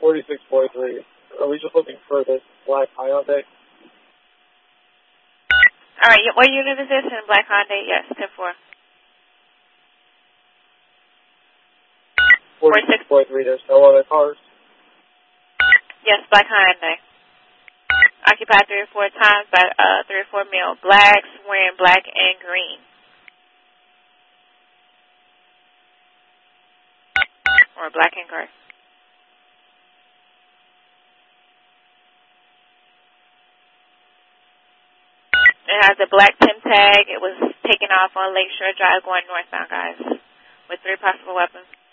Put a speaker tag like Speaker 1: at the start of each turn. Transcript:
Speaker 1: 4643. Are we just looking for this black Hyundai?
Speaker 2: All right, what unit is this in black Hyundai? Yes, 10-4.
Speaker 1: 4643, there's no other cars?
Speaker 2: Yes, black Hyundai. Occupied 3 or 4 times by 3 or 4 male blacks wearing black and green. Or black and gray. It has a black Tim tag. It was taken off on Lakeshore Drive going northbound, guys, with 3 possible weapons.